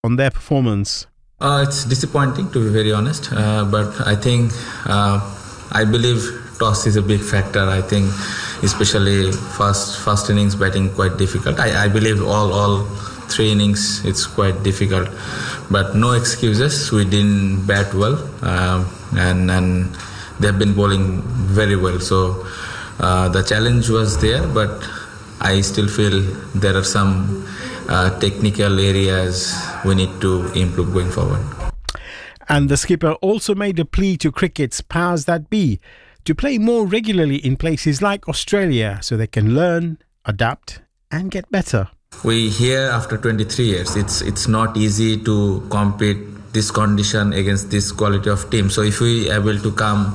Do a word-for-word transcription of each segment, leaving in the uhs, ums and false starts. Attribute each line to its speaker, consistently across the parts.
Speaker 1: on their performance?
Speaker 2: Uh, it's disappointing, to be very honest, uh, but I think uh, I believe toss is a big factor. I think especially first first innings batting quite difficult. I, I believe all all three innings it's quite difficult, but no excuses. We didn't bat well, um, and and they've been bowling very well. So uh, the challenge was there, but I still feel there are some uh, technical areas we need to improve going forward.
Speaker 1: And the skipper also made a plea to cricket's powers that be to play more regularly in places like Australia so they can learn, adapt and get better.
Speaker 2: We here after twenty-three years, it's it's not easy to compete this condition against this quality of team. So if we able to come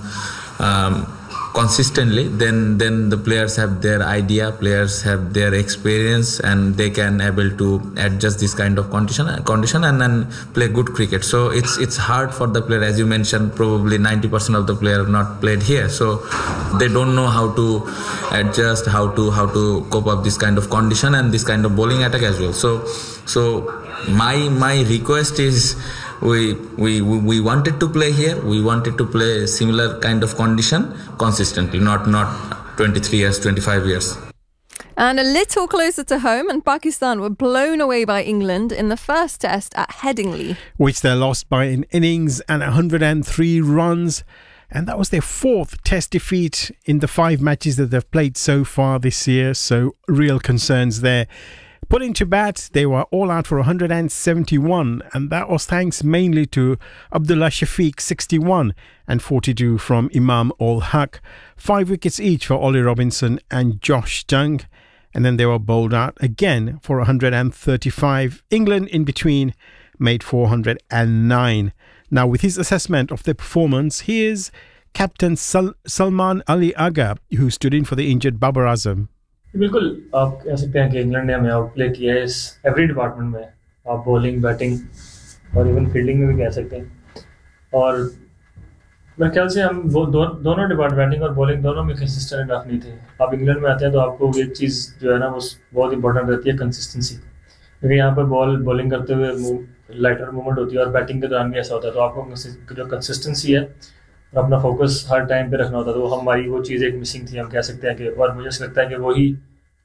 Speaker 2: um, consistently, then then the players have their idea, players have their experience, and they can able to adjust this kind of condition condition and then play good cricket. So it's it's hard for the player, as you mentioned, probably ninety percent of the player have not played here, so they don't know how to adjust, how to how to cope up this kind of condition and this kind of bowling attack as well. So so my my request is, we we we wanted to play here, we wanted to play similar kind of condition consistently, not not twenty-three years, twenty-five years.
Speaker 3: And a little closer to home, and Pakistan were blown away by England in the first test at Headingley,
Speaker 1: which they lost by an innings and one hundred three runs. And that was their fourth test defeat in the five matches that they've played so far this year. So real concerns there. Put into bat, they were all out for one hundred seventy-one, and that was thanks mainly to Abdullah Shafiq, sixty-one, and forty-two from Imam Ul Haq. Five wickets each for Ollie Robinson and Josh Jung, and then they were bowled out again for one hundred thirty-five. England in between made four hundred nine. Now, with his assessment of their performance, here's Captain Sal- Salman Ali Agha, who stood in for the injured Babar Azam.
Speaker 4: बिल्कुल आप कह सकते हैं कि England ने हमें Outplay किया है इस एवरी डिपार्टमेंट में, आप बॉलिंग, बैटिंग और इवन फील्डिंग में भी कह सकते हैं. और मेरे ख्याल से हम वो दो, दोनों डिपार्टमेंट, बैटिंग और बॉलिंग दोनों में कंसिस्टेंट इनफ नहीं थे. आप इंग्लैंड में आते हैं तो आपको एक चीज़ जो है ना वो बहुत इंपॉर्टेंट रहती है, कंसिस्टेंसी. क्योंकि यहाँ पर बॉल बॉलिंग करते हुए लाइटर मूवमेंट होती है और बैटिंग के दौरान भी ऐसा होता है, तो आपको जो कंसिस्टेंसी है और अपना फोकस हर टाइम पे रखना होता है, तो हमारी वो चीज़ एक मिसिंग थी, हम कह सकते हैं कि. और मुझे लगता है कि वही